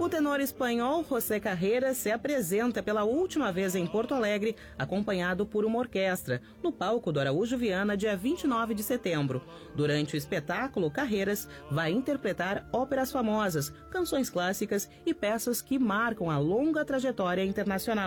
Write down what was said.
O tenor espanhol José Carreras se apresenta pela última vez em Porto Alegre, acompanhado por uma orquestra, no palco do Araújo Viana, dia 29 de setembro. Durante o espetáculo, Carreras vai interpretar óperas famosas, canções clássicas e peças que marcam a longa trajetória internacional.